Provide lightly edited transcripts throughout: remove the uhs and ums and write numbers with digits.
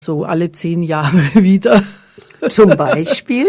so alle 10 Jahre wieder. Zum Beispiel?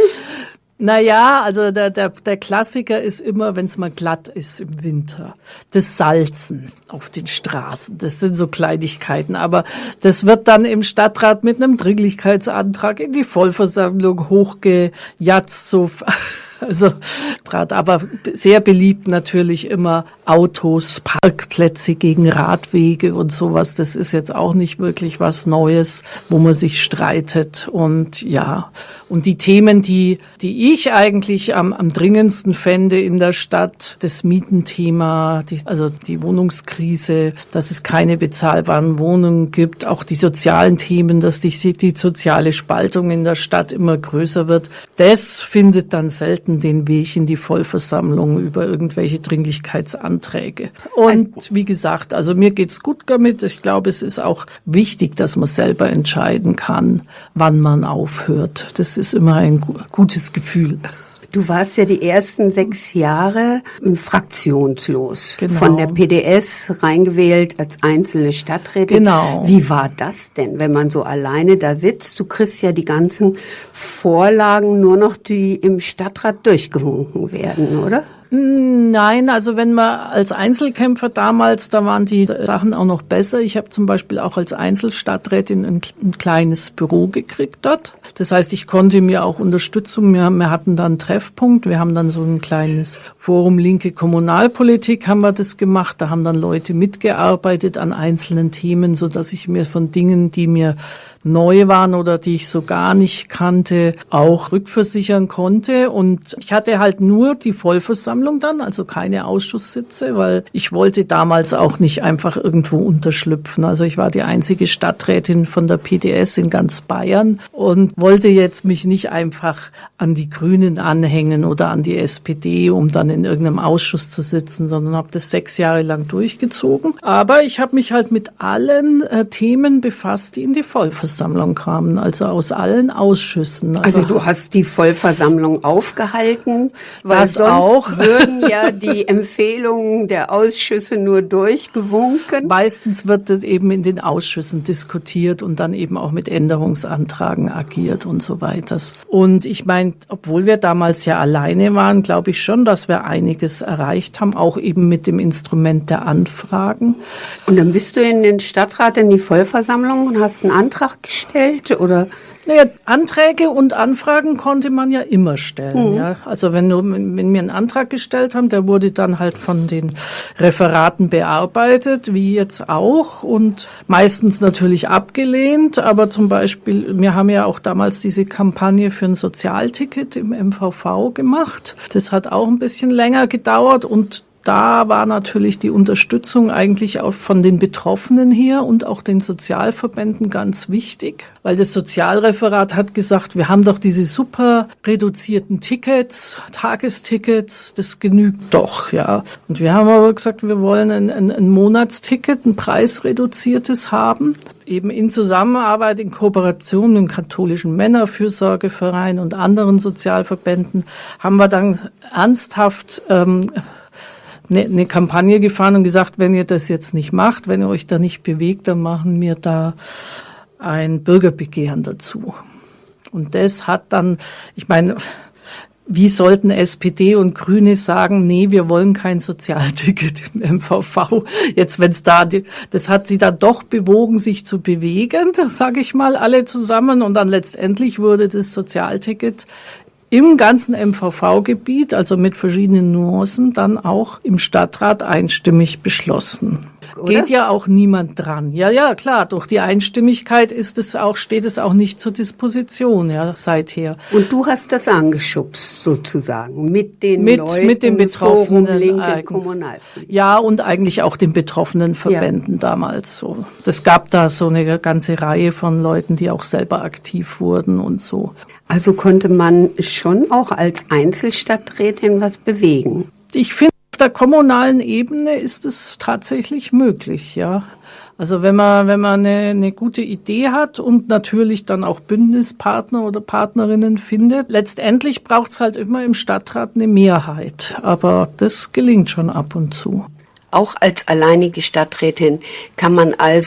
Naja, also der Klassiker ist immer, wenn es mal glatt ist im Winter, das Salzen auf den Straßen. Das sind so Kleinigkeiten, aber das wird dann im Stadtrat mit einem Dringlichkeitsantrag in die Vollversammlung hochgejatzt, so. Also, aber sehr beliebt natürlich immer Autos, Parkplätze gegen Radwege und sowas. Das ist jetzt auch nicht wirklich was Neues, wo man sich streitet. Und ja, und die Themen, die ich eigentlich am dringendsten fände in der Stadt, das Mietenthema, also die Wohnungskrise, dass es keine bezahlbaren Wohnungen gibt, auch die sozialen Themen, dass die soziale Spaltung in der Stadt immer größer wird, das findet dann selten den Weg in die Vollversammlung über irgendwelche Dringlichkeitsanträge. Und wie gesagt, also mir geht's gut damit. Ich glaube, es ist auch wichtig, dass man selber entscheiden kann, wann man aufhört. Das ist immer ein gutes Gefühl. Du warst ja die ersten 6 Jahre fraktionslos, genau. Von der PDS reingewählt als einzelne Stadträtin. Genau. Wie war das denn, wenn man so alleine da sitzt? Du kriegst ja die ganzen Vorlagen nur noch, die im Stadtrat durchgewunken werden, oder? Nein, also wenn man als Einzelkämpfer damals, da waren die Sachen auch noch besser. Ich habe zum Beispiel auch als Einzelstadträtin ein kleines Büro gekriegt dort. Das heißt, ich konnte mir auch Unterstützung, wir hatten dann einen Treffpunkt, wir haben dann so ein kleines Forum Linke Kommunalpolitik haben wir das gemacht. Da haben dann Leute mitgearbeitet an einzelnen Themen, so dass ich mir von Dingen, die mir neu waren oder die ich so gar nicht kannte, auch rückversichern konnte. Und ich hatte halt nur die Vollversammlung dann, also keine Ausschusssitze, weil ich wollte damals auch nicht einfach irgendwo unterschlüpfen. Also ich war die einzige Stadträtin von der PDS in ganz Bayern und wollte jetzt mich nicht einfach an die Grünen anhängen oder an die SPD, um dann in irgendeinem Ausschuss zu sitzen, sondern habe das 6 Jahre lang durchgezogen. Aber ich habe mich halt mit allen Themen befasst, die in die Vollversammlung kamen, also aus allen Ausschüssen. Also du hast die Vollversammlung aufgehalten, weil das sonst auch. würden ja die Empfehlungen der Ausschüsse nur durchgewunken. Meistens wird das eben in den Ausschüssen diskutiert und dann eben auch mit Änderungsanträgen agiert und so weiter. Und ich meine, obwohl wir damals ja alleine waren, glaube ich schon, dass wir einiges erreicht haben, auch eben mit dem Instrument der Anfragen. Und dann bist du in den Stadtrat, in die Vollversammlung und hast einen Antrag gestellt, oder? Naja, Anträge und Anfragen konnte man ja immer stellen. Ja. Also wenn wir einen Antrag gestellt haben, der wurde dann halt von den Referaten bearbeitet, wie jetzt auch, und meistens natürlich abgelehnt. Aber zum Beispiel, wir haben ja auch damals diese Kampagne für ein Sozialticket im MVV gemacht. Das hat auch ein bisschen länger gedauert und da war natürlich die Unterstützung eigentlich auch von den Betroffenen her und auch den Sozialverbänden ganz wichtig, weil das Sozialreferat hat gesagt, wir haben doch diese super reduzierten Tickets, Tagestickets, das genügt doch, ja. Und wir haben aber gesagt, wir wollen ein Monatsticket, ein preisreduziertes haben, eben in Zusammenarbeit, in Kooperation mit dem katholischen Männerfürsorgeverein und anderen Sozialverbänden haben wir dann ernsthaft eine Kampagne gefahren und gesagt, wenn ihr das jetzt nicht macht, wenn ihr euch da nicht bewegt, dann machen wir da ein Bürgerbegehren dazu. Und das hat dann, ich meine, wie sollten SPD und Grüne sagen, nee, wir wollen kein Sozialticket im MVV? Jetzt, wenn's das hat sie dann doch bewogen, sich zu bewegen, sage ich mal, alle zusammen. Und dann letztendlich wurde das Sozialticket im ganzen MVV-Gebiet, also mit verschiedenen Nuancen, dann auch im Stadtrat einstimmig beschlossen. Oder? Geht ja auch niemand dran. Ja, klar, durch die Einstimmigkeit steht es auch nicht zur Disposition, ja, seither. Und du hast das angeschubst, sozusagen, mit den Leuten, mit den Betroffenen. Forum Linke Kommunalpolitik. Ja, und eigentlich auch den betroffenen Verbänden damals so. Das gab da so eine ganze Reihe von Leuten, die auch selber aktiv wurden und so. Also konnte man schon auch als Einzelstadträtin was bewegen? Ich finde, auf der kommunalen Ebene ist es tatsächlich möglich, ja. Also wenn man eine gute Idee hat und natürlich dann auch Bündnispartner oder Partnerinnen findet, letztendlich braucht es halt immer im Stadtrat eine Mehrheit. Aber das gelingt schon ab und zu. Auch als alleinige Stadträtin kann man also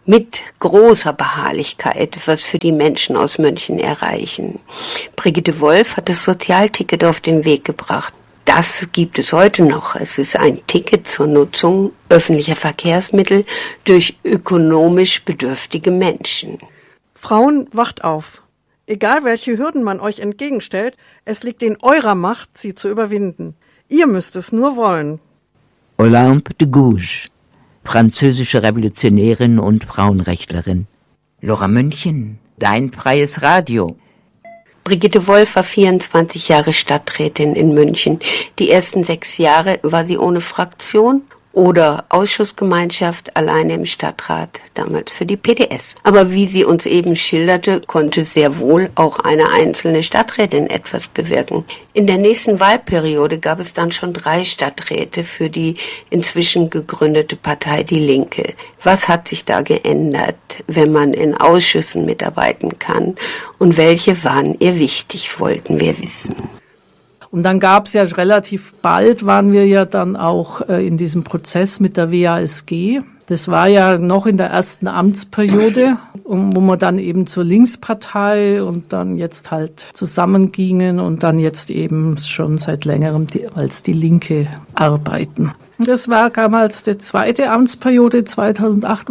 mit großer Beharrlichkeit was für die Menschen aus München erreichen. Brigitte Wolf hat das Sozialticket auf den Weg gebracht. Das gibt es heute noch. Es ist ein Ticket zur Nutzung öffentlicher Verkehrsmittel durch ökonomisch bedürftige Menschen. Frauen, wacht auf. Egal welche Hürden man euch entgegenstellt, es liegt in eurer Macht, sie zu überwinden. Ihr müsst es nur wollen. Olympe de Gouges, französische Revolutionärin und Frauenrechtlerin. Lora München, dein freies Radio. Brigitte Wolf war 24 Jahre Stadträtin in München. Die ersten 6 Jahre war sie ohne Fraktion oder Ausschussgemeinschaft alleine im Stadtrat, damals für die PDS. Aber wie sie uns eben schilderte, konnte sehr wohl auch eine einzelne Stadträtin etwas bewirken. In der nächsten Wahlperiode gab es dann schon 3 Stadträte für die inzwischen gegründete Partei Die Linke. Was hat sich da geändert, wenn man in Ausschüssen mitarbeiten kann? Und welche waren ihr wichtig, wollten wir wissen. Und dann gab es ja relativ bald, waren wir ja dann auch in diesem Prozess mit der WASG. Das war ja noch in der ersten Amtsperiode, wo wir dann eben zur Linkspartei und dann jetzt halt zusammengingen und dann jetzt eben schon seit längerem als die Linke arbeiten. Das war damals die zweite Amtsperiode, 2008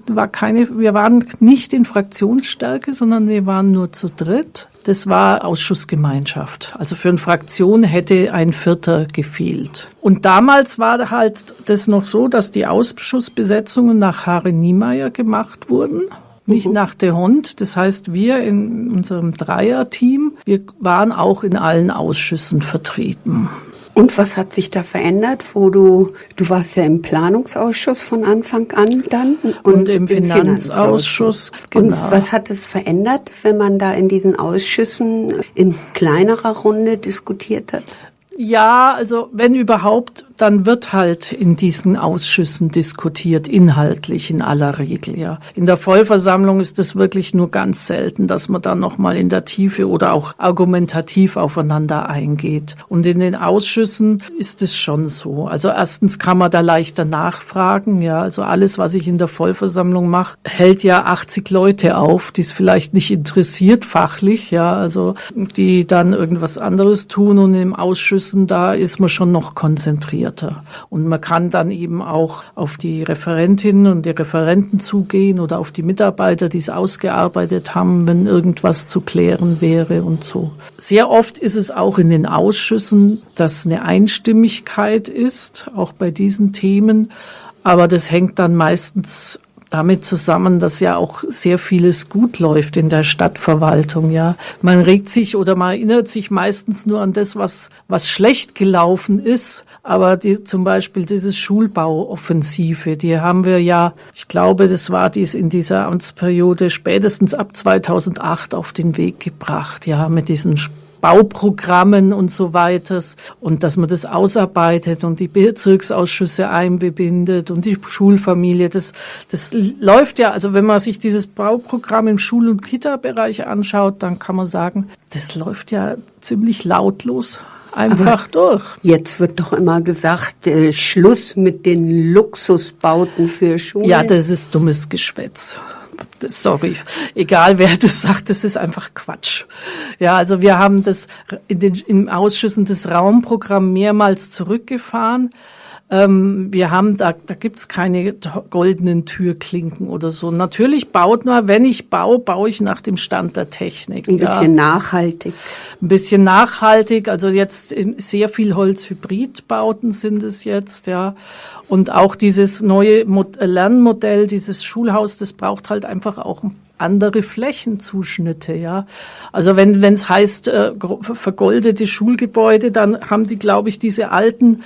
wir waren nicht in Fraktionsstärke, sondern wir waren nur zu dritt. Das war Ausschussgemeinschaft. Also für eine Fraktion hätte ein Vierter gefehlt. Und damals war halt das noch so, dass die Ausschussbesetzungen nach Hare-Niemeyer gemacht wurden. Nicht nach der Hond. Das heißt, wir in unserem Dreierteam, wir waren auch in allen Ausschüssen vertreten. Und was hat sich da verändert, wo du warst ja im Planungsausschuss von Anfang an dann und im Finanzausschuss. Genau. Und was hat es verändert, wenn man da in diesen Ausschüssen in kleinerer Runde diskutiert hat? Ja, also wenn überhaupt, dann wird halt in diesen Ausschüssen diskutiert, inhaltlich in aller Regel, ja. In der Vollversammlung ist es wirklich nur ganz selten, dass man dann nochmal in der Tiefe oder auch argumentativ aufeinander eingeht. Und in den Ausschüssen ist es schon so. Also erstens kann man da leichter nachfragen, ja. Also alles, was ich in der Vollversammlung mache, hält ja 80 Leute auf, die es vielleicht nicht interessiert fachlich, ja. Also die dann irgendwas anderes tun und im Ausschuss da ist man schon noch konzentrierter. Und man kann dann eben auch auf die Referentinnen und die Referenten zugehen oder auf die Mitarbeiter, die es ausgearbeitet haben, wenn irgendwas zu klären wäre und so. Sehr oft ist es auch in den Ausschüssen, dass eine Einstimmigkeit ist, auch bei diesen Themen. Aber das hängt dann meistens damit zusammen, dass ja auch sehr vieles gut läuft in der Stadtverwaltung, ja. Man regt sich oder man erinnert sich meistens nur an das, was schlecht gelaufen ist. Aber zum Beispiel diese Schulbauoffensive, die haben wir ja, ich glaube, das war dies in dieser Amtsperiode spätestens ab 2008 auf den Weg gebracht, ja, mit diesen Bauprogrammen und so weiter und dass man das ausarbeitet und die Bezirksausschüsse einbindet und die Schulfamilie, das läuft ja, also wenn man sich dieses Bauprogramm im Schul- und Kita-Bereich anschaut, dann kann man sagen, das läuft ja ziemlich lautlos einfach durch. Jetzt wird doch immer gesagt, Schluss mit den Luxusbauten für Schulen. Ja, das ist dummes Geschwätz. Sorry, egal wer das sagt, das ist einfach Quatsch. Ja, also wir haben das in Ausschüssen das Raumprogramm mehrmals zurückgefahren. Wir haben, da gibt's keine goldenen Türklinken oder so. Natürlich baut man, wenn ich baue ich nach dem Stand der Technik. Ein bisschen nachhaltig. Ein bisschen nachhaltig, also jetzt sehr viel Holzhybridbauten sind es jetzt, ja. Und auch dieses neue Lernmodell, dieses Schulhaus, das braucht halt einfach auch andere Flächenzuschnitte, ja. Also wenn es heißt, vergoldete Schulgebäude, dann haben die, glaube ich, diese alten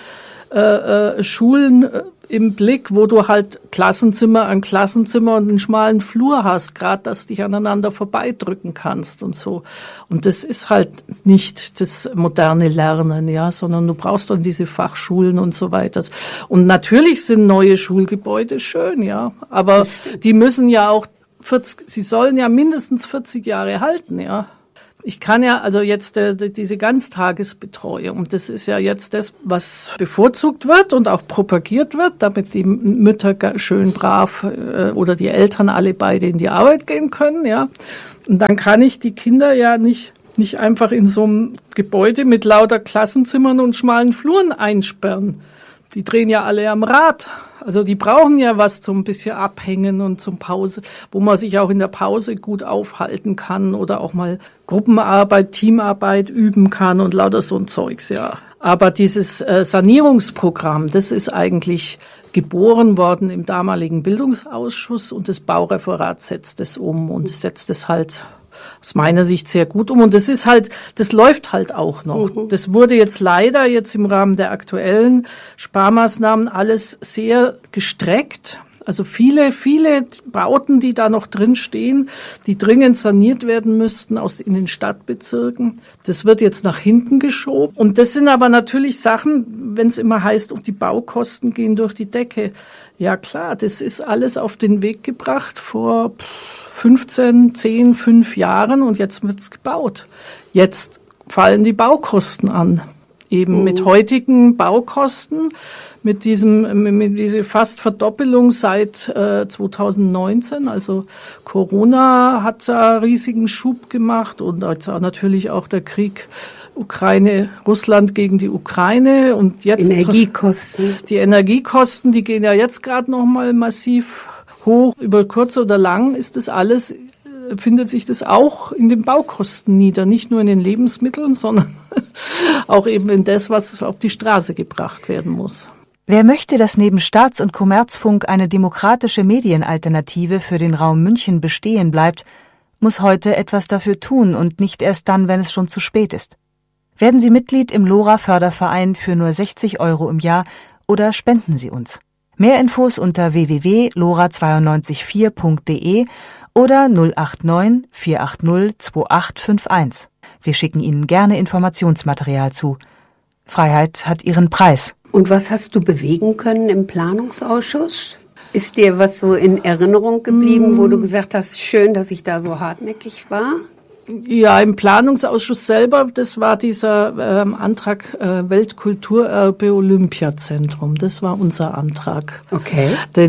Schulen im Blick, wo du halt Klassenzimmer an Klassenzimmer und einen schmalen Flur hast, gerade, dass du dich aneinander vorbeidrücken kannst und so. Und das ist halt nicht das moderne Lernen, ja, sondern du brauchst dann diese Fachschulen und so weiter. Und natürlich sind neue Schulgebäude schön, ja, aber die müssen ja auch sie sollen ja mindestens 40 Jahre halten, ja. Ich kann ja also jetzt diese Ganztagesbetreuung, das ist ja jetzt das, was bevorzugt wird und auch propagiert wird, damit die Mütter schön brav oder die Eltern alle beide in die Arbeit gehen können, ja. Und dann kann ich die Kinder ja nicht einfach in so einem Gebäude mit lauter Klassenzimmern und schmalen Fluren einsperren. Die drehen ja alle am Rad. Also die brauchen ja was zum bisschen abhängen und zum Pause, wo man sich auch in der Pause gut aufhalten kann oder auch mal Gruppenarbeit, Teamarbeit üben kann und lauter so ein Zeugs, ja. Aber dieses Sanierungsprogramm, das ist eigentlich geboren worden im damaligen Bildungsausschuss und das Baureferat setzt es um und es setzt es halt aus meiner Sicht sehr gut um. Und das läuft halt auch noch. Das wurde jetzt leider im Rahmen der aktuellen Sparmaßnahmen alles sehr gestreckt. Also viele Bauten, die da noch drin stehen, die dringend saniert werden müssten in den Stadtbezirken. Das wird jetzt nach hinten geschoben. Und das sind aber natürlich Sachen, wenn es immer heißt, die Baukosten gehen durch die Decke. Ja klar, das ist alles auf den Weg gebracht vor 5 Jahren und jetzt wird's gebaut. Jetzt fallen die Baukosten an. Eben mit heutigen Baukosten, mit dieser fast Verdoppelung seit 2019. Also Corona hat da riesigen Schub gemacht und jetzt natürlich auch der Krieg Russland gegen die Ukraine und jetzt Energiekosten. Die Energiekosten, die gehen ja jetzt gerade noch mal massiv hoch. Über kurz oder lang findet sich das auch in den Baukosten nieder. Nicht nur in den Lebensmitteln, sondern auch eben in das, was auf die Straße gebracht werden muss. Wer möchte, dass neben Staats- und Kommerzfunk eine demokratische Medienalternative für den Raum München bestehen bleibt, muss heute etwas dafür tun und nicht erst dann, wenn es schon zu spät ist. Werden Sie Mitglied im LoRa-Förderverein für nur 60 € im Jahr oder spenden Sie uns. Mehr Infos unter www.lora924.de oder 089 480 2851. Wir schicken Ihnen gerne Informationsmaterial zu. Freiheit hat ihren Preis. Und was hast du bewegen können im Planungsausschuss? Ist dir was so in Erinnerung geblieben, wo du gesagt hast, schön, dass ich da so hartnäckig war? Ja, im Planungsausschuss selber, das war dieser Antrag Weltkulturerbe Olympiazentrum. Das war unser Antrag. Okay.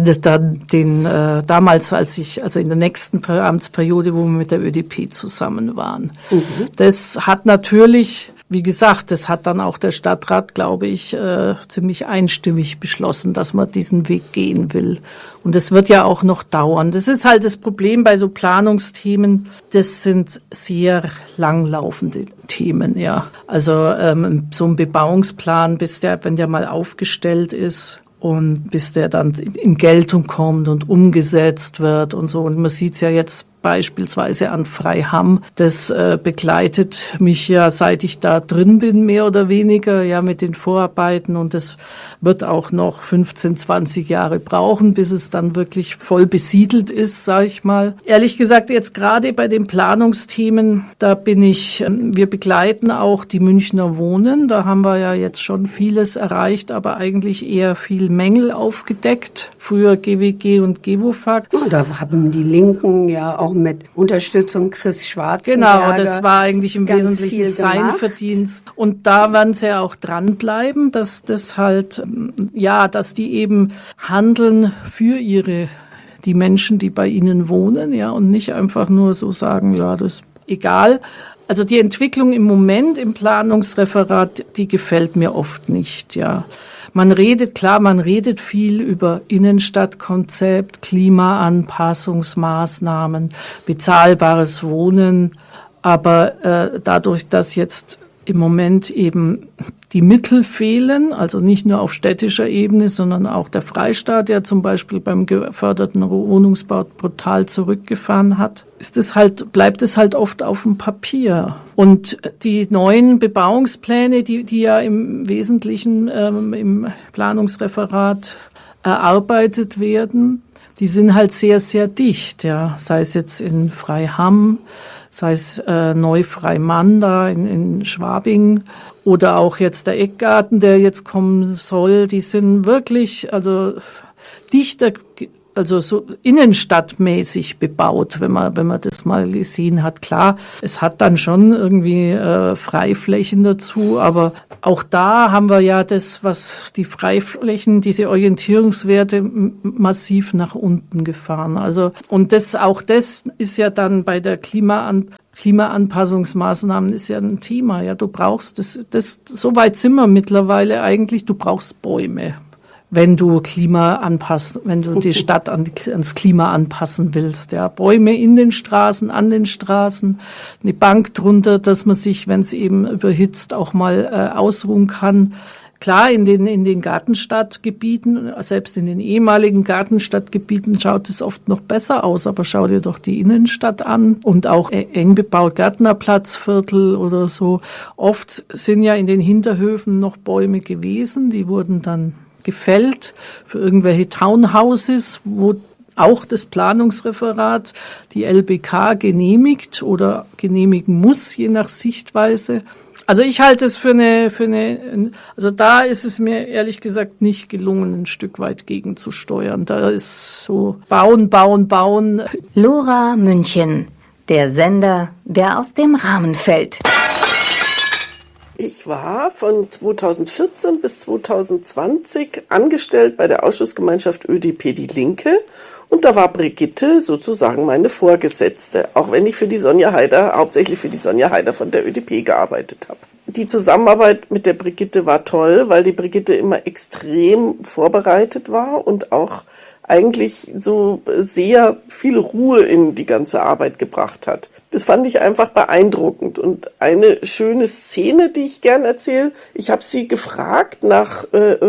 Damals, also in der nächsten Amtsperiode, wo wir mit der ÖDP zusammen waren. Das hat natürlich, wie gesagt, das hat dann auch der Stadtrat, glaube ich, ziemlich einstimmig beschlossen, dass man diesen Weg gehen will. Und es wird ja auch noch dauern. Das ist halt das Problem bei so Planungsthemen. Das sind sehr langlaufende Themen, ja. Also so ein Bebauungsplan, wenn der mal aufgestellt ist und bis der dann in Geltung kommt und umgesetzt wird und so. Und man sieht es ja jetzt beispielsweise an Freiham. Das begleitet mich ja, seit ich da drin bin, mehr oder weniger, ja, mit den Vorarbeiten. Und das wird auch noch 15, 20 Jahre brauchen, bis es dann wirklich voll besiedelt ist, sag ich mal. Ehrlich gesagt, jetzt gerade bei den Planungsthemen, wir begleiten auch die Münchner Wohnen. Da haben wir ja jetzt schon vieles erreicht, aber eigentlich eher viel Mängel aufgedeckt. Früher GWG und GEWOFAG. Oh, da haben die Linken ja auch mit Unterstützung Chris Schwarzenberger. Genau, das war eigentlich im Wesentlichen sein Verdienst. Und da werden sie ja auch dranbleiben, dass das halt, dass die eben handeln für die Menschen, die bei ihnen wohnen, ja, und nicht einfach nur so sagen, ja, das ist egal. Also die Entwicklung im Moment im Planungsreferat, die gefällt mir oft nicht, ja. Man redet viel über Innenstadtkonzept, Klimaanpassungsmaßnahmen, bezahlbares Wohnen. Aber dadurch, dass jetzt im Moment eben die Mittel fehlen, also nicht nur auf städtischer Ebene, sondern auch der Freistaat, der zum Beispiel beim geförderten Wohnungsbau brutal zurückgefahren hat, bleibt es halt oft auf dem Papier. Und die neuen Bebauungspläne, die ja im Wesentlichen im Planungsreferat erarbeitet werden, die sind halt sehr, sehr dicht, ja, sei es jetzt in Freiham, sei es Neufreimann da in Schwabing oder auch jetzt der Eckgarten, der jetzt kommen soll. Die sind wirklich dichter also so innenstadtmäßig bebaut, wenn man das mal gesehen hat. Klar, es hat dann schon irgendwie Freiflächen dazu, aber auch da haben wir ja das, was die Freiflächen, diese Orientierungswerte massiv nach unten gefahren. Also, und das ist ja dann bei der Klimaanpassungsmaßnahmen ist ja ein Thema. Ja, du brauchst das, so weit sind wir mittlerweile eigentlich, du brauchst Bäume, wenn du Klima anpasst, wenn du die Stadt ans Klima anpassen willst. Ja, Bäume in den Straßen, an den Straßen, eine Bank drunter, dass man sich, wenn es eben überhitzt, auch mal ausruhen kann. Klar, in den Gartenstadtgebieten, selbst in den ehemaligen Gartenstadtgebieten schaut es oft noch besser aus, aber schau dir doch die Innenstadt an und auch eng bebaut Gärtnerplatzviertel oder so. Oft sind ja in den Hinterhöfen noch Bäume gewesen, die wurden dann gefällt für irgendwelche Townhouses, wo auch das Planungsreferat die LBK genehmigt oder genehmigen muss, je nach Sichtweise. Also ich halte es also da ist es mir ehrlich gesagt nicht gelungen, ein Stück weit gegenzusteuern. Da ist so bauen. Lora München, der Sender, der aus dem Rahmen fällt. Ich war von 2014 bis 2020 angestellt bei der Ausschussgemeinschaft ÖDP Die Linke und da war Brigitte sozusagen meine Vorgesetzte, auch wenn ich hauptsächlich für die Sonja Haider von der ÖDP gearbeitet habe. Die Zusammenarbeit mit der Brigitte war toll, weil die Brigitte immer extrem vorbereitet war und auch eigentlich so sehr viel Ruhe in die ganze Arbeit gebracht hat. Das fand ich einfach beeindruckend. Und eine schöne Szene, die ich gern erzähle, ich habe sie gefragt nach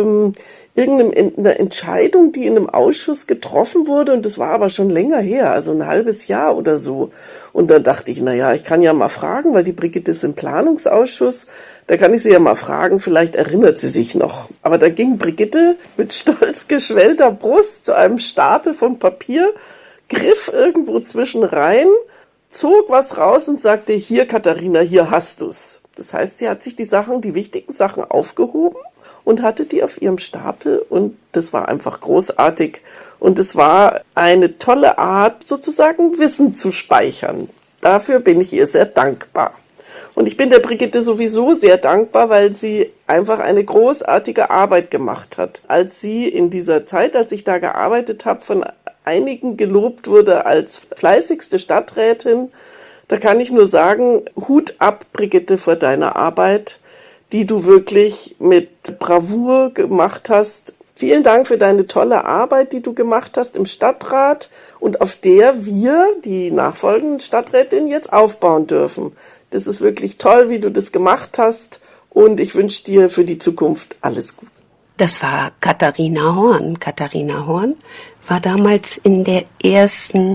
irgendeiner Entscheidung, die in einem Ausschuss getroffen wurde, und das war aber schon länger her, also ein halbes Jahr oder so. Und dann dachte ich, ich kann ja mal fragen, weil die Brigitte ist im Planungsausschuss, da kann ich sie ja mal fragen, vielleicht erinnert sie sich noch. Aber da ging Brigitte mit stolz geschwellter Brust zu einem Stapel von Papier, griff irgendwo zwischen rein, zog was raus und sagte, hier Katharina, hier hast du's. Das heißt, sie hat sich die wichtigen Sachen aufgehoben und hatte die auf ihrem Stapel und das war einfach großartig. Und es war eine tolle Art, sozusagen Wissen zu speichern. Dafür bin ich ihr sehr dankbar. Und ich bin der Brigitte sowieso sehr dankbar, weil sie einfach eine großartige Arbeit gemacht hat. Als sie in dieser Zeit, als ich da gearbeitet habe, von einigen gelobt wurde als fleißigste Stadträtin, da kann ich nur sagen, Hut ab, Brigitte, vor deiner Arbeit, die du wirklich mit Bravour gemacht hast. Vielen Dank für deine tolle Arbeit, die du gemacht hast im Stadtrat und auf der wir, die nachfolgenden Stadträtinnen, jetzt aufbauen dürfen. Das ist wirklich toll, wie du das gemacht hast und ich wünsche dir für die Zukunft alles Gute. Das war Katharina Horn. Katharina Horn war damals in der ersten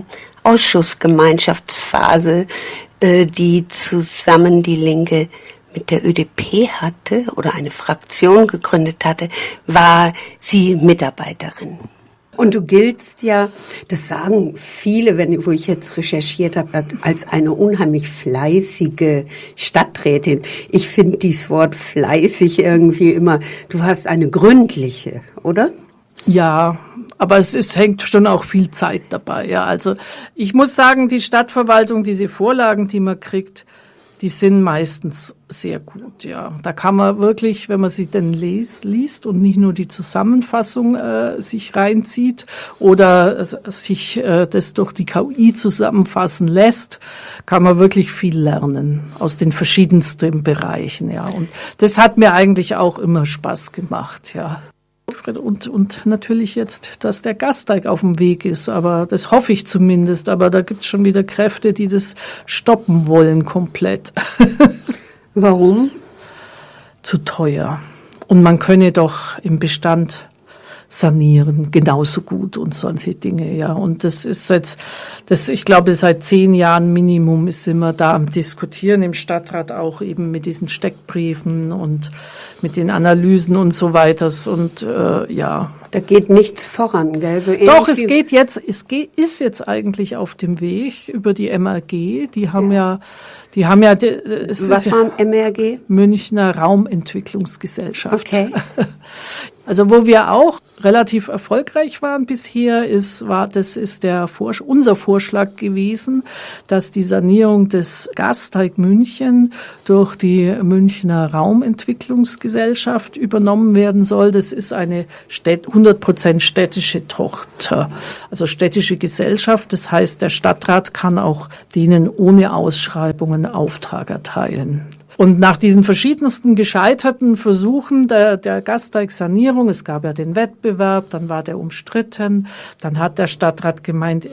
Ausschussgemeinschaftsphase, die zusammen die Linke mit der ÖDP hatte oder eine Fraktion gegründet hatte, war sie Mitarbeiterin. Und du giltst ja, das sagen viele, wo ich jetzt recherchiert habe, als eine unheimlich fleißige Stadträtin. Ich finde dieses Wort fleißig irgendwie immer, du hast eine gründliche, oder? Ja, aber es hängt schon auch viel Zeit dabei. Ja, also ich muss sagen, die Stadtverwaltung, diese Vorlagen, die man kriegt, die sind meistens sehr gut, ja. Da kann man wirklich, wenn man sie denn liest und nicht nur die Zusammenfassung sich reinzieht oder sich das durch die KI zusammenfassen lässt, kann man wirklich viel lernen aus den verschiedensten Bereichen, ja. Und das hat mir eigentlich auch immer Spaß gemacht, ja. Und natürlich jetzt, dass der Gasteig auf dem Weg ist, aber das hoffe ich zumindest. Aber da gibt es schon wieder Kräfte, die das stoppen wollen komplett. Warum? Zu teuer. Und man könne doch im Bestand sanieren, genauso gut und solche Dinge, ja. Und das ist jetzt, ich glaube, seit 10 Jahren Minimum sind wir da am Diskutieren im Stadtrat auch eben mit diesen Steckbriefen und mit den Analysen und so weiter. Und ja. Da geht nichts voran, gell? So Doch, es ist jetzt eigentlich auf dem Weg über die MRG. Was war MRG? Münchner Raumentwicklungsgesellschaft. Okay. Also wo wir auch relativ erfolgreich waren bisher, das ist unser Vorschlag gewesen, dass die Sanierung des Gasteig München durch die Münchner Raumentwicklungsgesellschaft übernommen werden soll. Das ist eine 100% städtische Tochter, also städtische Gesellschaft. Das heißt, der Stadtrat kann auch denen ohne Ausschreibungen Auftrag erteilen. Und nach diesen verschiedensten gescheiterten Versuchen der Gasteig-Sanierung, es gab ja den Wettbewerb, dann war der umstritten, dann hat der Stadtrat gemeint,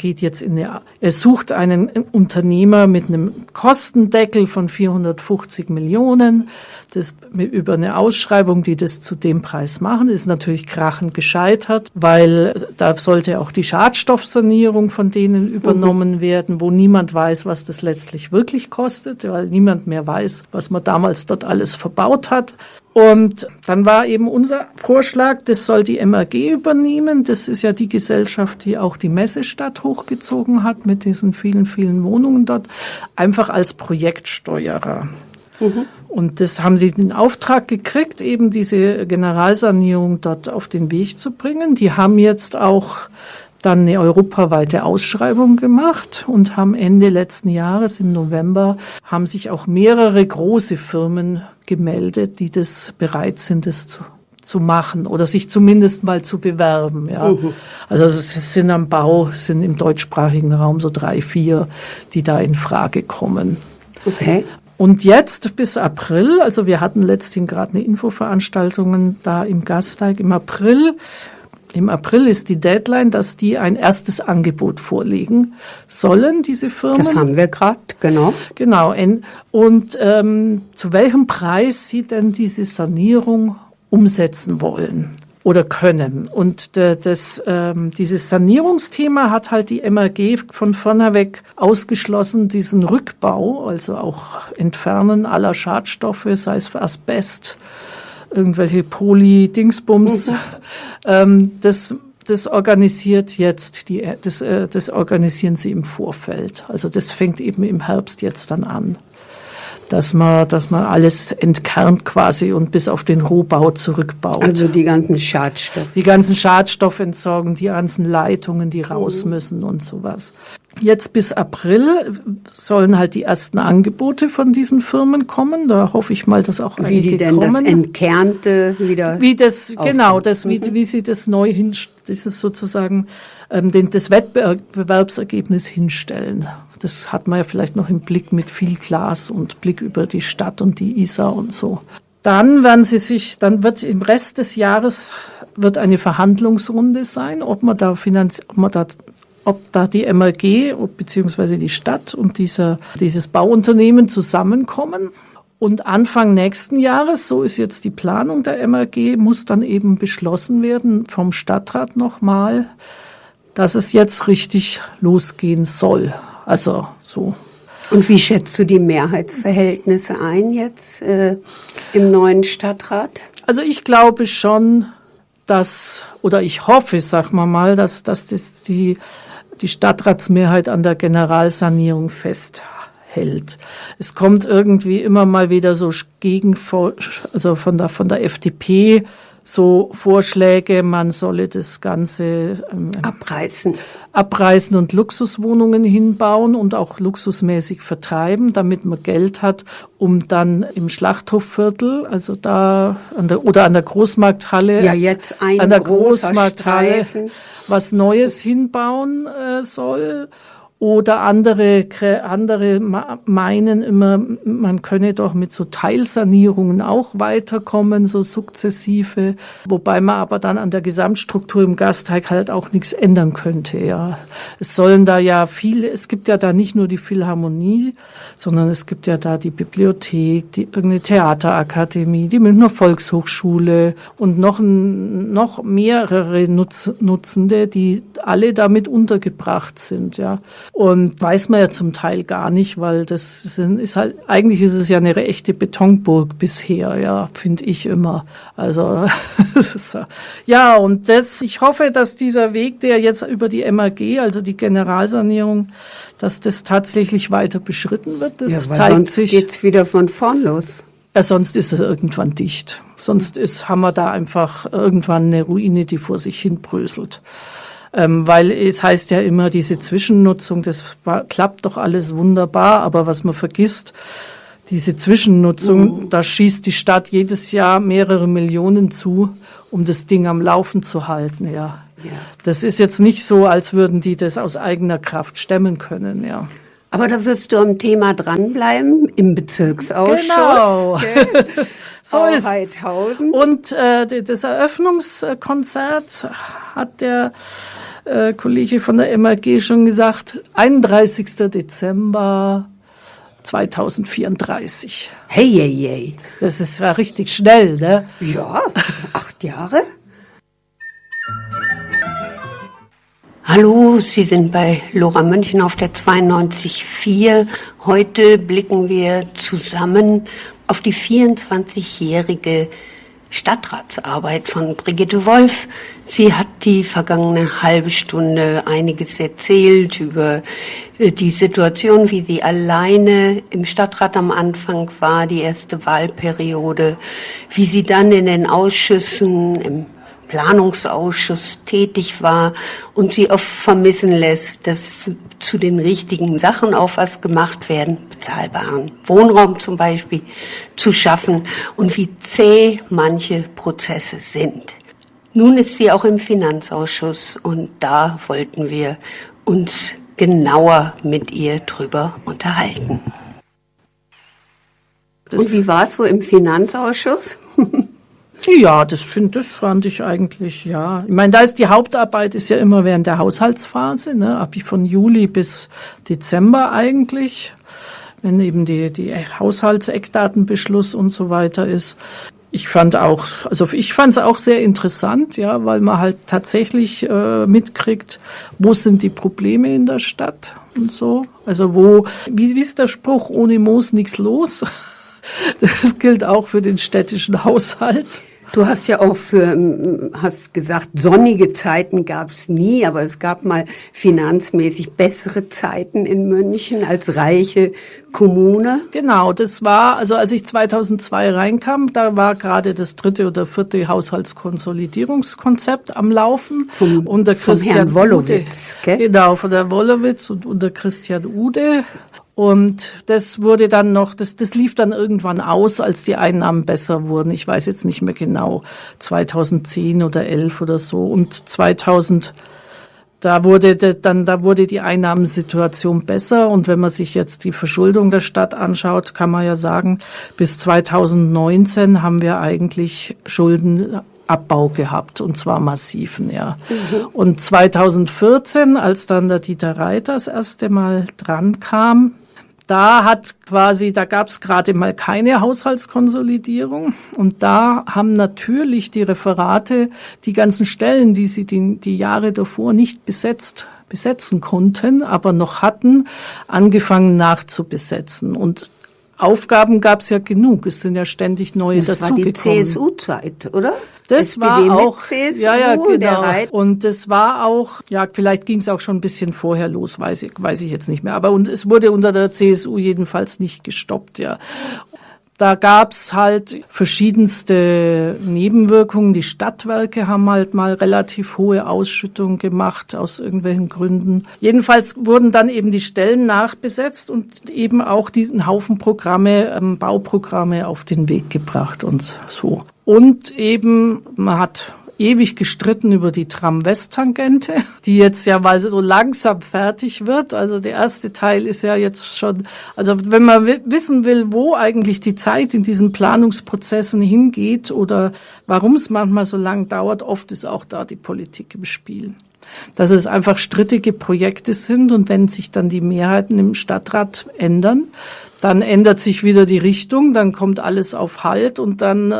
er sucht einen Unternehmer mit einem Kostendeckel von 450 Millionen, das über eine Ausschreibung, die das zu dem Preis machen, ist natürlich krachend gescheitert, weil da sollte auch die Schadstoffsanierung von denen übernommen werden, wo niemand weiß, was das letztlich wirklich kostet, weil niemand mehr weiß, was man damals dort alles verbaut hat. Und dann war eben unser Vorschlag, das soll die MRG übernehmen. Das ist ja die Gesellschaft, die auch die Messestadt hochgezogen hat mit diesen vielen, vielen Wohnungen dort, einfach als Projektsteuerer. Mhm. Und das haben sie den Auftrag gekriegt, eben diese Generalsanierung dort auf den Weg zu bringen. Die haben jetzt auch dann eine europaweite Ausschreibung gemacht und haben Ende letzten Jahres, im November, haben sich auch mehrere große Firmen gemeldet, die das bereit sind, das zu machen oder sich zumindest mal zu bewerben. Ja. Mhm. Also es sind am Bau, sind im deutschsprachigen Raum so 3, 4, die da in Frage kommen. Okay. Und jetzt bis April, also wir hatten letztens gerade eine Infoveranstaltung da im Gasteig, im April ist die Deadline, dass die ein erstes Angebot vorlegen sollen, diese Firmen. Das haben wir gerade, genau. Genau. Und zu welchem Preis sie denn diese Sanierung umsetzen wollen oder können. Und dieses Sanierungsthema hat halt die MRG von vorne weg ausgeschlossen, diesen Rückbau, also auch Entfernen aller Schadstoffe, sei es Asbest, irgendwelche Poly-Dingsbums, das organisiert jetzt das organisieren sie im Vorfeld. Also das fängt eben im Herbst jetzt dann an, dass man alles entkernt quasi und bis auf den Rohbau zurückbaut. Also die ganzen Schadstoffe. Die ganzen Schadstoffe entsorgen, die ganzen Leitungen, die raus müssen und sowas. Jetzt bis April sollen halt die ersten Angebote von diesen Firmen kommen. Da hoffe ich mal, dass auch einige kommen. Wie die denn das Entkernte wieder wie sie das neu dieses sozusagen das Wettbewerbsergebnis hinstellen. Das hat man ja vielleicht noch im Blick mit viel Glas und Blick über die Stadt und die Isar und so. Dann wird im Rest des Jahres eine Verhandlungsrunde sein, ob da die MRG bzw. die Stadt und dieses Bauunternehmen zusammenkommen. Und Anfang nächsten Jahres, so ist jetzt die Planung der MRG, muss dann eben beschlossen werden vom Stadtrat nochmal, dass es jetzt richtig losgehen soll. Also so. Und wie schätzt du die Mehrheitsverhältnisse ein jetzt im neuen Stadtrat? Also ich glaube schon, ich hoffe, sagen wir mal, dass die Stadtratsmehrheit an der Generalsanierung festhält. Es kommt irgendwie immer mal wieder so also von der FDP so Vorschläge, man solle das Ganze abreißen und Luxuswohnungen hinbauen und auch luxusmäßig vertreiben, damit man Geld hat, um dann im Schlachthofviertel, also da an der Großmarkthalle, an der Großmarkthalle was Neues hinbauen soll. Oder andere meinen immer, man könne doch mit so Teilsanierungen auch weiterkommen, so sukzessive, wobei man aber dann an der Gesamtstruktur im Gasteig halt auch nichts ändern könnte. Ja, es gibt ja da nicht nur die Philharmonie, sondern es gibt ja da die Bibliothek, irgendeine Theaterakademie, die Münchner Volkshochschule und noch mehrere Nutzende, die alle damit untergebracht sind. Ja. Und weiß man ja zum Teil gar nicht, weil eigentlich ist es ja eine echte Betonburg bisher, ja, finde ich immer. Also, ja, und ich hoffe, dass dieser Weg, der jetzt über die MAG, also die Generalsanierung, dass das tatsächlich weiter beschritten wird. Das weil zeigt sonst geht's wieder von vorn los. Ja, sonst ist es irgendwann dicht. Sonst haben wir da einfach irgendwann eine Ruine, die vor sich hin bröselt. Weil es heißt ja immer, diese Zwischennutzung, das klappt doch alles wunderbar, aber was man vergisst, diese Zwischennutzung, da schießt die Stadt jedes Jahr mehrere Millionen zu, um das Ding am Laufen zu halten, ja. Das ist jetzt nicht so, als würden die das aus eigener Kraft stemmen können, ja. Aber da wirst du am Thema dranbleiben, im Bezirksausschuss. Genau. So ist es. Und das Eröffnungskonzert hat der Kollege von der MAG schon gesagt, 31. Dezember 2034. Hey, hey, hey. Das ist ja richtig schnell, ne? Ja, 8 Jahre. Hallo, Sie sind bei Lora München auf der 92.4. Heute blicken wir zusammen auf die 24-jährige Stadtratsarbeit von Brigitte Wolf. Sie hat die vergangene halbe Stunde einiges erzählt über die Situation, wie sie alleine im Stadtrat am Anfang war, die erste Wahlperiode, wie sie dann in den Ausschüssen, im Planungsausschuss tätig war und sie oft vermissen lässt, dass zu den richtigen Sachen auch was gemacht werden, bezahlbaren Wohnraum zum Beispiel zu schaffen und wie zäh manche Prozesse sind. Nun ist sie auch im Finanzausschuss und da wollten wir uns genauer mit ihr drüber unterhalten. Und wie war es so im Finanzausschuss? Ja, das fand ich eigentlich, ja. Ich meine, da ist die Hauptarbeit ist ja immer während der Haushaltsphase, ne, ab von Juli bis Dezember eigentlich, wenn eben die Haushaltseckdatenbeschluss und so weiter ist. Ich fand es auch sehr interessant, ja, weil man halt tatsächlich mitkriegt, wo sind die Probleme in der Stadt und so. Also wie ist der Spruch, ohne Moos nichts los? Das gilt auch für den städtischen Haushalt. Du hast ja auch hast gesagt, sonnige Zeiten gab es nie, aber es gab mal finanzmäßig bessere Zeiten in München als reiche Kommune. Genau, das war, also als ich 2002 reinkam, da war gerade das 3. oder 4. Haushaltskonsolidierungskonzept am Laufen. Unter Christian Herrn Wolowitz, Ude. Genau, von der Wolowitz und unter Christian Ude. Und das wurde dann noch, das lief dann irgendwann aus, als die Einnahmen besser wurden. Ich weiß jetzt nicht mehr genau, 2010 oder 11 oder so. Und 2000, da wurde die Einnahmensituation besser. Und wenn man sich jetzt die Verschuldung der Stadt anschaut, kann man ja sagen, bis 2019 haben wir eigentlich Schuldenabbau gehabt, und zwar massiven, ja. Und 2014, als dann der Dieter Reiter das erste Mal dran kam, da gab es gerade mal keine Haushaltskonsolidierung, und da haben natürlich die Referate die ganzen Stellen, die sie die Jahre davor nicht besetzen konnten, aber noch hatten, angefangen nachzubesetzen. Und Aufgaben gab es ja genug. Es sind ja ständig neue dazugekommen. Das war die CSU-Zeit, oder? Das SPD war auch, CSU, ja, genau. Und das war auch, ja, vielleicht ging es auch schon ein bisschen vorher los, weiß ich jetzt nicht mehr. Aber es wurde unter der CSU jedenfalls nicht gestoppt, ja. Da gab's halt verschiedenste Nebenwirkungen. Die Stadtwerke haben halt mal relativ hohe Ausschüttungen gemacht, aus irgendwelchen Gründen. Jedenfalls wurden dann eben die Stellen nachbesetzt und eben auch diesen Haufen Bauprogramme auf den Weg gebracht und so. Und eben, man hat ewig gestritten über die Tram-West-Tangente, die jetzt ja, weil sie so langsam fertig wird. Also der erste Teil ist ja jetzt schon, also wenn man wissen will, wo eigentlich die Zeit in diesen Planungsprozessen hingeht oder warum es manchmal so lang dauert, oft ist auch da die Politik im Spiel. Dass es einfach strittige Projekte sind, und wenn sich dann die Mehrheiten im Stadtrat ändern, dann ändert sich wieder die Richtung, dann kommt alles auf Halt und dann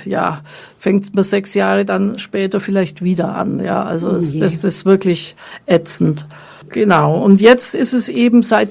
fängt man 6 Jahre dann später vielleicht wieder an. Ja, also das ist wirklich ätzend. Genau. Und jetzt ist es eben seit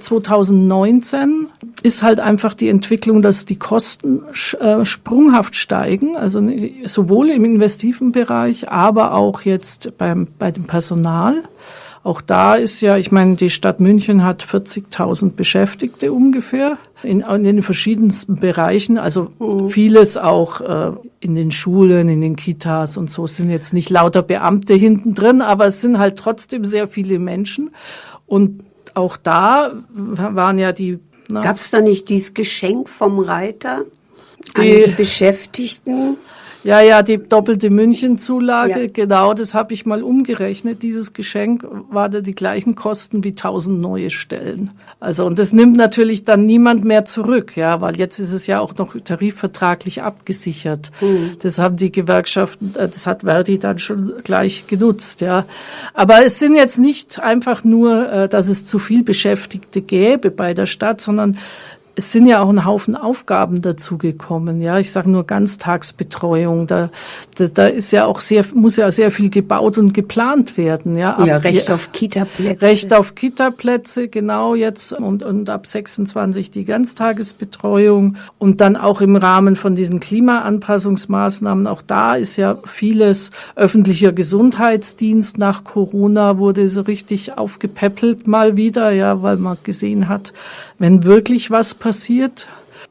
2019 ist halt einfach die Entwicklung, dass die Kosten sprunghaft steigen, also sowohl im investiven Bereich, aber auch jetzt bei dem Personal. Auch da ist ja, ich meine, die Stadt München hat 40.000 Beschäftigte ungefähr in den verschiedensten Bereichen. Also vieles auch in den Schulen, in den Kitas und so sind jetzt nicht lauter Beamte hinten drin, aber es sind halt trotzdem sehr viele Menschen. Und auch da waren ja die... Gab es da nicht dieses Geschenk vom Reiter an die Beschäftigten? Ja, die doppelte München-Zulage, genau, das habe ich mal umgerechnet. Dieses Geschenk war da die gleichen Kosten wie 1000 neue Stellen. Also, und das nimmt natürlich dann niemand mehr zurück, ja, weil jetzt ist es ja auch noch tarifvertraglich abgesichert. Das haben die Gewerkschaften, das hat Verdi dann schon gleich genutzt, ja. Aber es sind jetzt nicht einfach nur, dass es zu viel Beschäftigte gäbe bei der Stadt, sondern es sind ja auch ein Haufen Aufgaben dazugekommen, ja. Ich sage nur Ganztagsbetreuung. Da ist ja auch muss ja sehr viel gebaut und geplant werden, ja. Recht auf Kitaplätze. Recht auf Kitaplätze, genau jetzt. Und ab 26 die Ganztagesbetreuung. Und dann auch im Rahmen von diesen Klimaanpassungsmaßnahmen. Auch da ist ja vieles öffentlicher Gesundheitsdienst nach Corona wurde so richtig aufgepäppelt mal wieder, ja, weil man gesehen hat, wenn wirklich was passiert.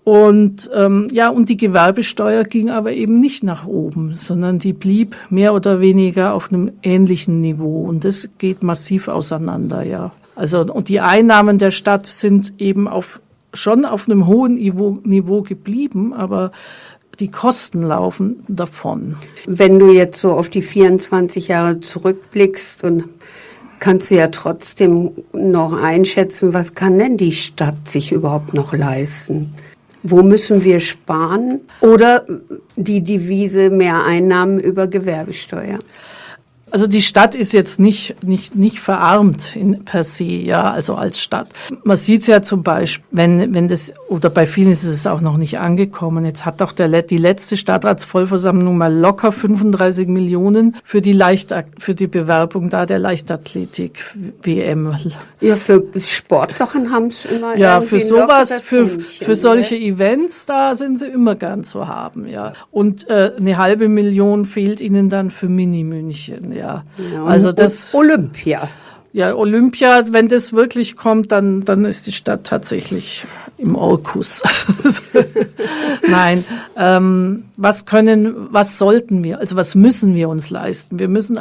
Und und die Gewerbesteuer ging aber eben nicht nach oben, sondern die blieb mehr oder weniger auf einem ähnlichen Niveau. Und das geht massiv auseinander, ja. Also und die Einnahmen der Stadt sind eben schon auf einem hohen Niveau geblieben, aber die Kosten laufen davon. Wenn du jetzt so auf die 24 Jahre zurückblickst und kannst du ja trotzdem noch einschätzen, was kann denn die Stadt sich überhaupt noch leisten? Wo müssen wir sparen? Oder die Devise mehr Einnahmen über Gewerbesteuer? Also die Stadt ist jetzt nicht verarmt per se, ja, also als Stadt. Man sieht es ja zum Beispiel, wenn das, oder bei vielen ist es auch noch nicht angekommen. Jetzt hat doch die letzte Stadtratsvollversammlung mal locker 35 Millionen für die Bewerbung da der Leichtathletik-WM. Ja, für Sportsachen haben es immer. Ja, für sowas, für solche Events, da sind sie immer gern zu haben, ja. Und 1,5 Million fehlt ihnen dann für Mini-München, ja. Ja, also das Olympia. Ja, Olympia, wenn das wirklich kommt, dann ist die Stadt tatsächlich im Orkus. Nein, was müssen wir uns leisten? Wir müssen,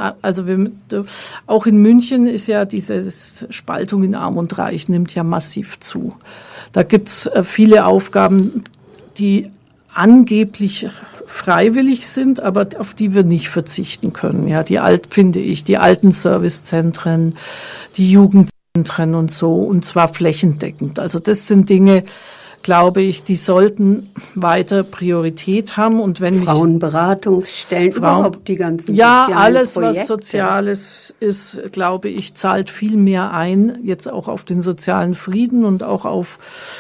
auch in München ist ja diese Spaltung in Arm und Reich nimmt ja massiv zu. Da gibt's viele Aufgaben, die angeblich freiwillig sind, aber auf die wir nicht verzichten können. Ja, die alten Servicezentren, die Jugendzentren und so, und zwar flächendeckend. Also das sind Dinge, glaube ich, die sollten weiter Priorität haben. Und wenn Frauenberatungsstellen, überhaupt die ganzen sozialen alles, Projekte. Was Soziales ist, glaube ich, zahlt viel mehr ein, jetzt auch auf den sozialen Frieden und auch auf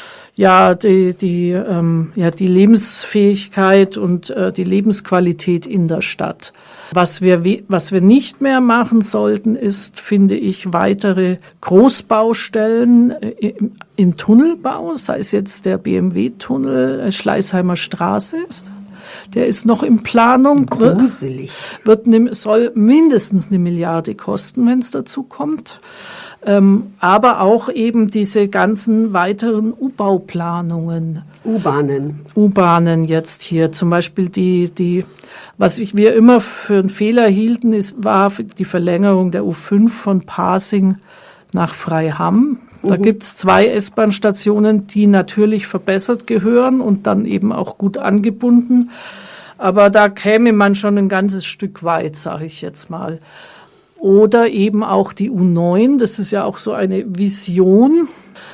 die Lebensfähigkeit und die Lebensqualität in der Stadt. Was wir nicht mehr machen sollten, ist, finde ich, weitere Großbaustellen im Tunnelbau, sei es jetzt der BMW-Tunnel, Schleißheimer Straße. Der ist noch in Planung. Gruselig. Soll mindestens 1 Milliarde kosten, wenn es dazu kommt. Aber auch eben diese ganzen weiteren U-Bauplanungen. U-Bahnen jetzt hier. Zum Beispiel was wir immer für einen Fehler hielten, war die Verlängerung der U5 von Pasing nach Freiham. Da gibt's 2 S-Bahn-Stationen, die natürlich verbessert gehören und dann eben auch gut angebunden. Aber da käme man schon ein ganzes Stück weit, sage ich jetzt mal. Oder eben auch die U9, das ist ja auch so eine Vision.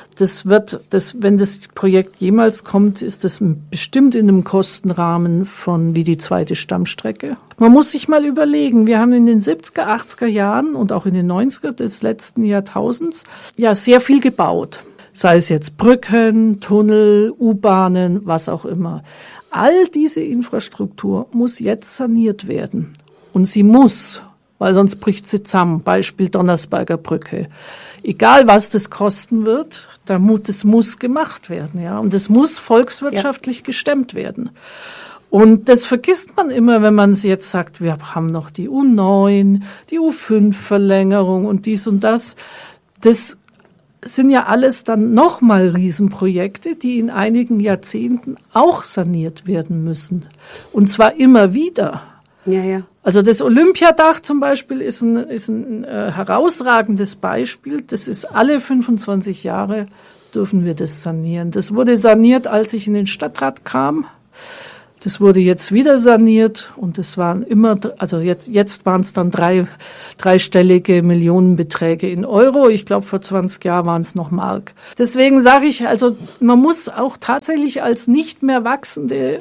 Wenn das Projekt jemals kommt, ist das bestimmt in einem Kostenrahmen wie die 2. Stammstrecke. Man muss sich mal überlegen, wir haben in den 70er, 80er Jahren und auch in den 90er des letzten Jahrtausends ja sehr viel gebaut. Sei es jetzt Brücken, Tunnel, U-Bahnen, was auch immer. All diese Infrastruktur muss jetzt saniert werden. Und sie muss weil sonst bricht sie zusammen. Beispiel Donnersberger Brücke. Egal, was das kosten wird, das muss gemacht werden, ja. Und das muss volkswirtschaftlich gestemmt werden. Und das vergisst man immer, wenn man jetzt sagt, wir haben noch die U9, die U5-Verlängerung und dies und das. Das sind ja alles dann nochmal Riesenprojekte, die in einigen Jahrzehnten auch saniert werden müssen. Und zwar immer wieder. Ja, ja. Also das Olympiadach zum Beispiel ist ein herausragendes Beispiel. Das ist alle 25 Jahre dürfen wir das sanieren. Das wurde saniert, als ich in den Stadtrat kam. Das wurde jetzt wieder saniert und es waren immer, also jetzt waren es dann dreistellige Millionenbeträge in Euro. Ich glaube, vor 20 Jahren waren es noch Mark. Deswegen sage ich, also man muss auch tatsächlich als nicht mehr wachsende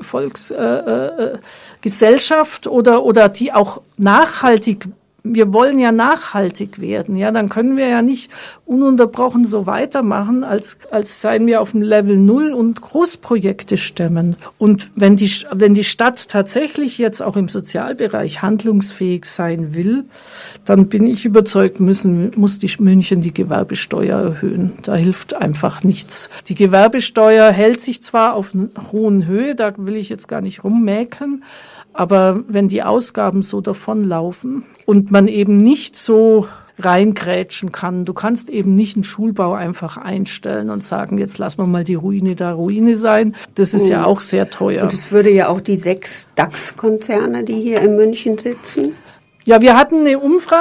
Gesellschaft oder die auch nachhaltig, wir wollen ja nachhaltig werden, ja, dann können wir ja nicht ununterbrochen so weitermachen, als seien wir auf dem Level 0 und Großprojekte stemmen. Und wenn die Stadt tatsächlich jetzt auch im Sozialbereich handlungsfähig sein will, dann bin ich überzeugt, muss die München die Gewerbesteuer erhöhen. Da hilft einfach nichts. Die Gewerbesteuer hält sich zwar auf einer hohen Höhe, da will ich jetzt gar nicht rummäkeln, aber wenn die Ausgaben so davonlaufen und man eben nicht so reingrätschen kann, du kannst eben nicht einen Schulbau einfach einstellen und sagen, jetzt lassen wir mal die Ruine da Ruine sein. Das ist ja auch sehr teuer. Und es würde ja auch die 6 DAX-Konzerne, die hier in München sitzen. Ja, wir hatten eine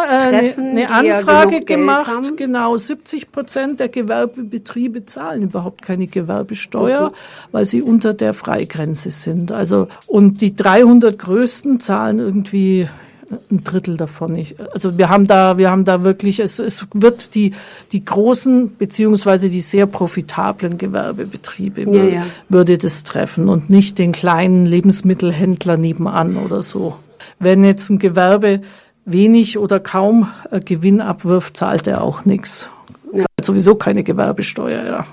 Anfrage gemacht. Haben. Genau, 70% der Gewerbebetriebe zahlen überhaupt keine Gewerbesteuer, weil sie unter der Freigrenze sind. Also, und die 300 größten zahlen irgendwie ein Drittel davon. Also wir haben da wirklich, es wird die großen beziehungsweise die sehr profitablen Gewerbebetriebe würde das treffen und nicht den kleinen Lebensmittelhändler nebenan oder so. Wenn jetzt ein Gewerbe wenig oder kaum Gewinn abwirft, zahlt er auch nichts. Zahlt sowieso keine Gewerbesteuer, ja.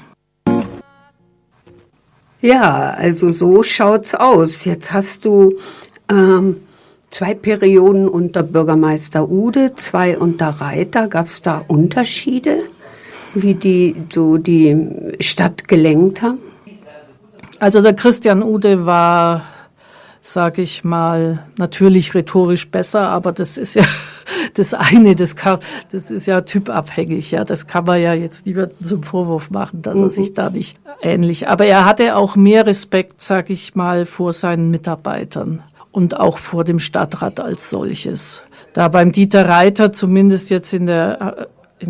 Ja, also so schaut's aus. Jetzt hast du 2 Perioden unter Bürgermeister Ude, 2 unter Reiter. Gab's da Unterschiede, wie die Stadt gelenkt haben? Also der Christian Ude war, sage ich mal, natürlich rhetorisch besser, aber das ist ja das eine, das ist ja typabhängig, ja, das kann man ja jetzt niemandem zum Vorwurf machen, dass er sich da nicht ähnlich, aber er hatte auch mehr Respekt, sage ich mal, vor seinen Mitarbeitern und auch vor dem Stadtrat als solches. Da beim Dieter Reiter zumindest jetzt in den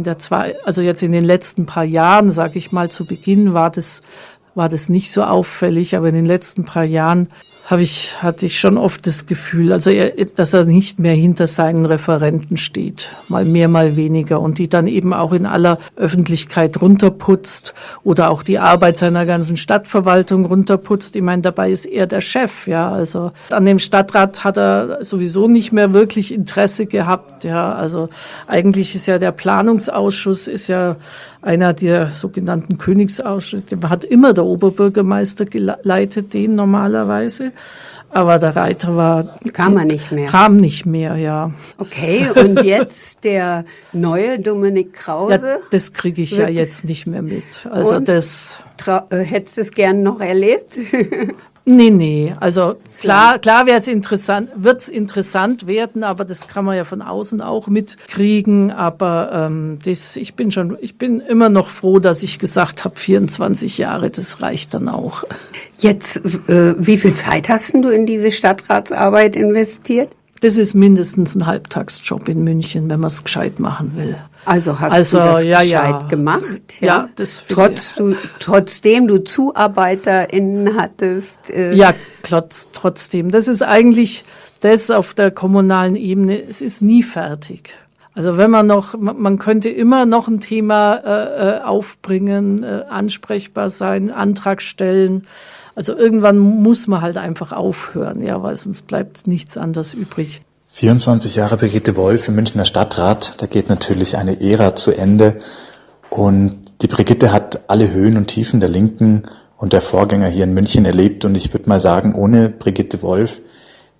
letzten paar Jahren, sage ich mal, zu Beginn war das nicht so auffällig, aber in den letzten paar Jahren hatte ich schon oft das Gefühl, also dass er nicht mehr hinter seinen Referenten steht, mal mehr, mal weniger, und die dann eben auch in aller Öffentlichkeit runterputzt oder auch die Arbeit seiner ganzen Stadtverwaltung runterputzt. Ich meine, dabei ist er der Chef, ja, also an dem Stadtrat hat er sowieso nicht mehr wirklich Interesse gehabt, ja, also eigentlich ist ja der Planungsausschuss ist ja einer der sogenannten Königsausschüsse, den hat immer der Oberbürgermeister geleitet, den normalerweise. Aber der Reiter kam nicht mehr, ja. Okay, und jetzt der neue Dominik Krause? Ja, das kriege ich ja jetzt nicht mehr mit. Also hättest du es gern noch erlebt? Nee, also klar wird's interessant werden, aber das kann man ja von außen auch mitkriegen, aber ich bin immer noch froh, dass ich gesagt habe, 24 Jahre, das reicht dann auch. Jetzt, wie viel Zeit hast du in diese Stadtratsarbeit investiert? Das ist mindestens ein Halbtagsjob in München, wenn man es gescheit machen will. Also hast du das gescheit gemacht? Ja, das trotzdem du ZuarbeiterInnen hattest? Ja, trotzdem. Das ist eigentlich das auf der kommunalen Ebene. Es ist nie fertig. Also wenn man könnte immer noch ein Thema aufbringen, ansprechbar sein, Antrag stellen. Also irgendwann muss man halt einfach aufhören, ja, weil sonst bleibt nichts anderes übrig. 24 Jahre Brigitte Wolf im Münchner Stadtrat, da geht natürlich eine Ära zu Ende. Und die Brigitte hat alle Höhen und Tiefen der Linken und der Vorgänger hier in München erlebt. Und ich würde mal sagen, ohne Brigitte Wolf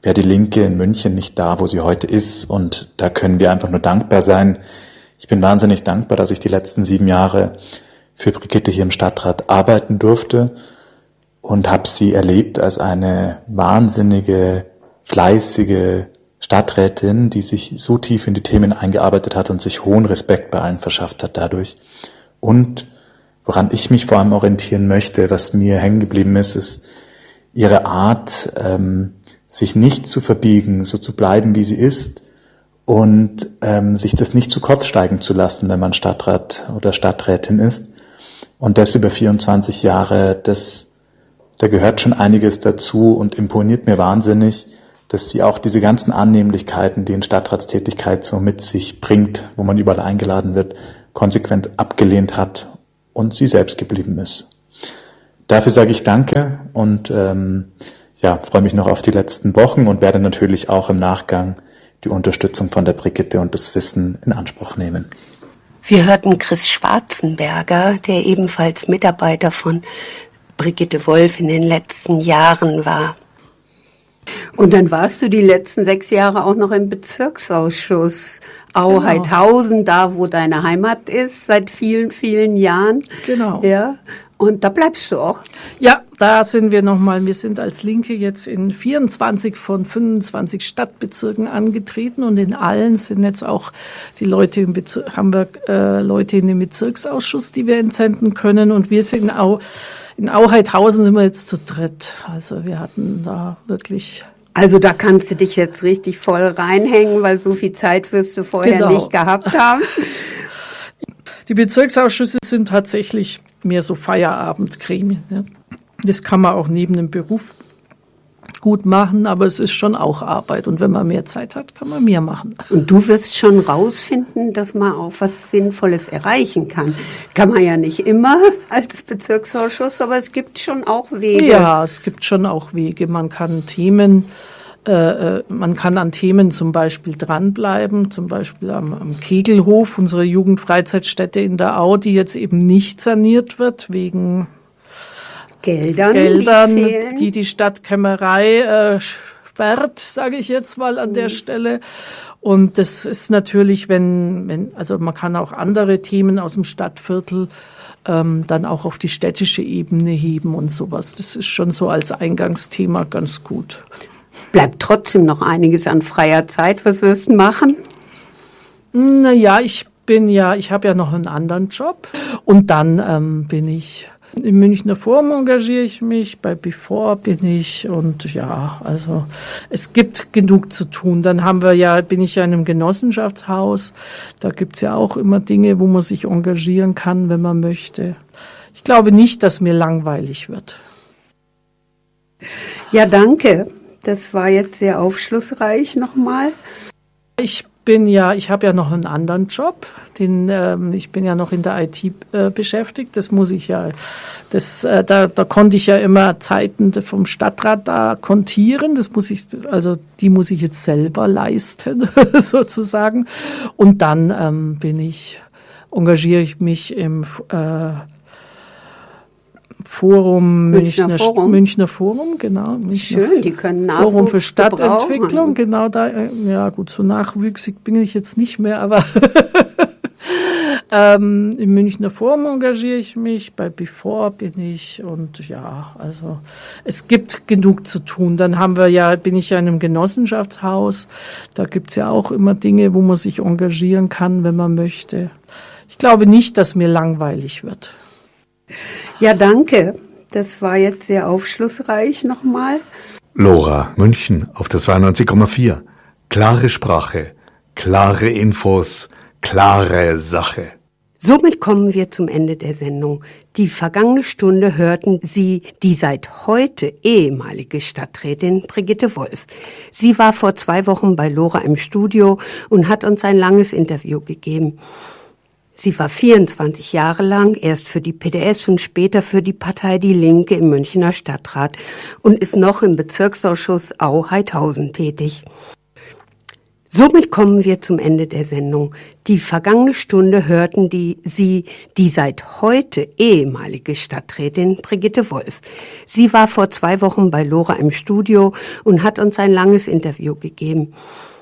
wäre die Linke in München nicht da, wo sie heute ist. Und da können wir einfach nur dankbar sein. Ich bin wahnsinnig dankbar, dass ich die letzten 7 Jahre für Brigitte hier im Stadtrat arbeiten durfte und habe sie erlebt als eine wahnsinnige, fleißige Stadträtin, die sich so tief in die Themen eingearbeitet hat und sich hohen Respekt bei allen verschafft hat dadurch. Und woran ich mich vor allem orientieren möchte, was mir hängen geblieben ist ihre Art, sich nicht zu verbiegen, so zu bleiben, wie sie ist und sich das nicht zu Kopf steigen zu lassen, wenn man Stadtrat oder Stadträtin ist. Und das über 24 Jahre, da gehört schon einiges dazu und imponiert mir wahnsinnig, dass sie auch diese ganzen Annehmlichkeiten, die in Stadtratstätigkeit so mit sich bringt, wo man überall eingeladen wird, konsequent abgelehnt hat und sie selbst geblieben ist. Dafür sage ich Danke und freue mich noch auf die letzten Wochen und werde natürlich auch im Nachgang die Unterstützung von der Brigitte und das Wissen in Anspruch nehmen. Wir hörten Chris Schwarzenberger, der ebenfalls Mitarbeiter von Brigitte Wolf in den letzten Jahren war. Und dann warst du die letzten 6 Jahre auch noch im Bezirksausschuss Au-Heidhausen, da wo deine Heimat ist, seit vielen, vielen Jahren. Genau. Ja. Und da bleibst du auch? Ja, da sind wir nochmal. Wir sind als Linke jetzt in 24 von 25 Stadtbezirken angetreten und in allen sind jetzt auch die Leute im Bezirk, haben wir Leute in dem Bezirksausschuss, die wir entsenden können. Und wir sind auch in Au-Heidhausen sind wir jetzt zu dritt. Also wir hatten da wirklich... Also da kannst du dich jetzt richtig voll reinhängen, weil so viel Zeit wirst du vorher nicht gehabt haben. Die Bezirksausschüsse sind tatsächlich mehr so Feierabendgremien. Ja. Das kann man auch neben dem Beruf gut machen, aber es ist schon auch Arbeit. Und wenn man mehr Zeit hat, kann man mehr machen. Und du wirst schon rausfinden, dass man auch was Sinnvolles erreichen kann. Kann man ja nicht immer als Bezirksausschuss, aber es gibt schon auch Wege. Ja, es gibt schon auch Wege. Man kann an Themen zum Beispiel dranbleiben, zum Beispiel am Kegelhof, unsere Jugendfreizeitstätte in der Au, die jetzt eben nicht saniert wird wegen Geldern, die Stadtkämmerei sperrt, sage ich jetzt mal an der Stelle. Und das ist natürlich, also man kann auch andere Themen aus dem Stadtviertel dann auch auf die städtische Ebene heben und sowas. Das ist schon so als Eingangsthema ganz gut. Bleibt trotzdem noch einiges an freier Zeit. Was wirst du machen? Naja, ich habe ja noch einen anderen Job. Und dann bin ich im Münchner Forum, engagiere ich mich, bei Before bin ich und ja, also es gibt genug zu tun. Dann bin ich ja in einem Genossenschaftshaus. Da gibt's ja auch immer Dinge, wo man sich engagieren kann, wenn man möchte. Ich glaube nicht, dass mir langweilig wird. Ja, danke. Das war jetzt sehr aufschlussreich nochmal. Ich habe ja noch einen anderen Job. Ich bin ja noch in der IT beschäftigt. Das muss ich ja, da konnte ich ja immer Zeiten vom Stadtrat da kontieren. Die muss ich jetzt selber leisten, sozusagen. Und dann engagiere ich mich im Münchner Forum, genau. Schön, die können Nachwuchs Forum für Stadtentwicklung, gebrauchen. genau da, ja gut, so nachwüchsig bin ich jetzt nicht mehr, aber im Münchner Forum engagiere ich mich, bei Before bin ich und ja, also es gibt genug zu tun. Dann bin ich ja in einem Genossenschaftshaus, da gibt's ja auch immer Dinge, wo man sich engagieren kann, wenn man möchte. Ich glaube nicht, dass mir langweilig wird. Ja, danke. Das war jetzt sehr aufschlussreich nochmal. Lora, München auf der 92,4. Klare Sprache, klare Infos, klare Sache. Somit kommen wir zum Ende der Sendung. Die vergangene Stunde hörten Sie die seit heute ehemalige Stadträtin Brigitte Wolf. Sie war vor 2 Wochen bei Lora im Studio und hat uns ein langes Interview gegeben. Sie war 24 Jahre lang erst für die PDS und später für die Partei Die Linke im Münchner Stadtrat und ist noch im Bezirksausschuss Au-Heidhausen tätig. Somit kommen wir zum Ende der Sendung. Die vergangene Stunde hörten Sie die seit heute ehemalige Stadträtin Brigitte Wolf. Sie war vor 2 Wochen bei Lora im Studio und hat uns ein langes Interview gegeben.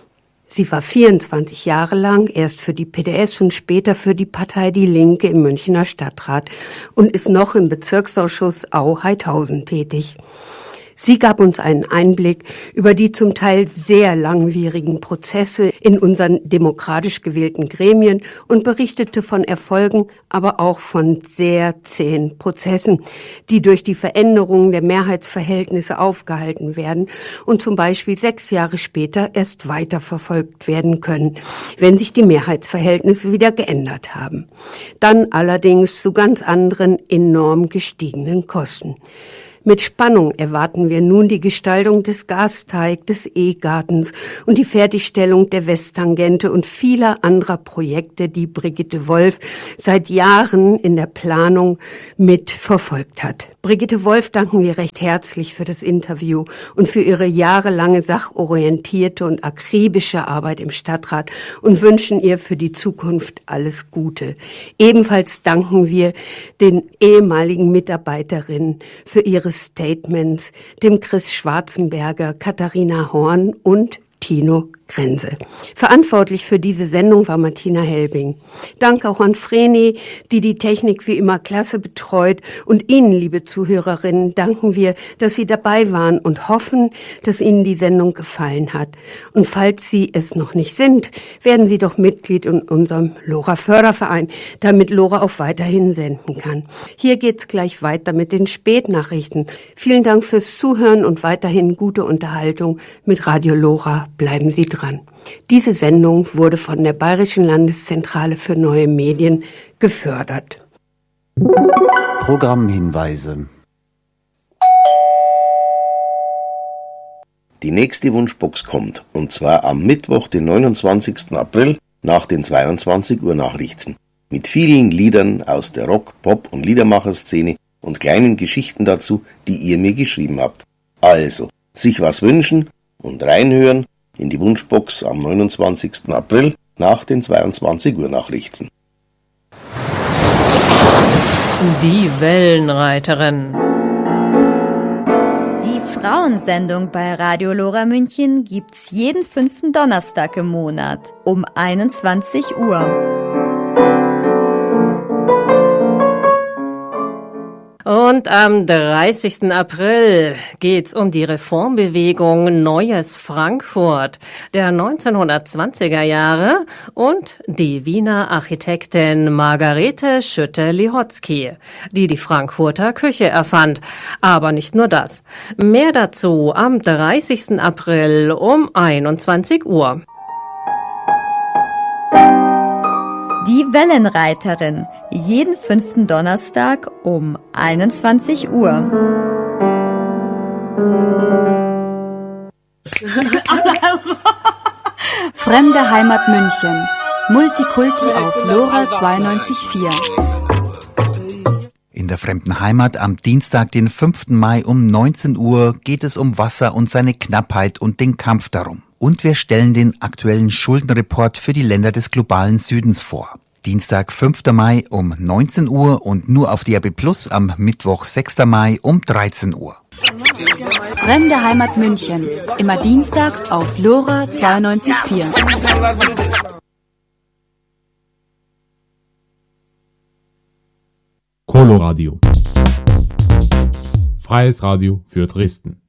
Sie war 24 Jahre lang erst für die PDS und später für die Partei Die Linke im Münchner Stadtrat und ist noch im Bezirksausschuss Au-Heidhausen tätig. Sie gab uns einen Einblick über die zum Teil sehr langwierigen Prozesse in unseren demokratisch gewählten Gremien und berichtete von Erfolgen, aber auch von sehr zähen Prozessen, die durch die Veränderungen der Mehrheitsverhältnisse aufgehalten werden und zum Beispiel 6 Jahre später erst weiterverfolgt werden können, wenn sich die Mehrheitsverhältnisse wieder geändert haben. Dann allerdings zu ganz anderen, enorm gestiegenen Kosten. Mit Spannung erwarten wir nun die Gestaltung des Gasteig, des E-Gartens und die Fertigstellung der Westtangente und vieler anderer Projekte, die Brigitte Wolf seit Jahren in der Planung mit verfolgt hat. Brigitte Wolf danken wir recht herzlich für das Interview und für ihre jahrelange sachorientierte und akribische Arbeit im Stadtrat und wünschen ihr für die Zukunft alles Gute. Ebenfalls danken wir den ehemaligen Mitarbeiterinnen für ihre Statements, dem Chris Schwarzenberger, Katharina Horn und Tino Grenze. Verantwortlich für diese Sendung war Martina Helbing. Dank auch an Vreni, die Technik wie immer klasse betreut. Und Ihnen, liebe Zuhörerinnen, danken wir, dass Sie dabei waren und hoffen, dass Ihnen die Sendung gefallen hat. Und falls Sie es noch nicht sind, werden Sie doch Mitglied in unserem Lora-Förderverein, damit Lora auch weiterhin senden kann. Hier geht's gleich weiter mit den Spätnachrichten. Vielen Dank fürs Zuhören und weiterhin gute Unterhaltung mit Radio Lora. Bleiben Sie dran. Diese Sendung wurde von der Bayerischen Landeszentrale für neue Medien gefördert. Programmhinweise. Die nächste Wunschbox kommt, und zwar am Mittwoch, den 29. April, nach den 22 Uhr Nachrichten. Mit vielen Liedern aus der Rock-, Pop- und Liedermacherszene und kleinen Geschichten dazu, die ihr mir geschrieben habt. Also, sich was wünschen und reinhören in die Wunschbox am 29. April nach den 22 Uhr Nachrichten. Die Wellenreiterin. Die Frauensendung bei Radio Lora München gibt's jeden 5. Donnerstag im Monat um 21 Uhr. Und am 30. April geht's um die Reformbewegung Neues Frankfurt der 1920er Jahre und die Wiener Architektin Margarete Schütte-Lihotzky, die Frankfurter Küche erfand. Aber nicht nur das. Mehr dazu am 30. April um 21 Uhr. Die Wellenreiterin, jeden 5. Donnerstag um 21 Uhr. Fremde Heimat München. Multikulti auf Lora 92.4. In der fremden Heimat am Dienstag, den 5. Mai um 19 Uhr geht es um Wasser und seine Knappheit und den Kampf darum. Und wir stellen den aktuellen Schuldenreport für die Länder des globalen Südens vor. Dienstag, 5. Mai um 19 Uhr und nur auf DAB+ am Mittwoch, 6. Mai um 13 Uhr. Fremde Heimat München. Immer dienstags auf Lora 92.4. Coloradio. Freies Radio für Dresden.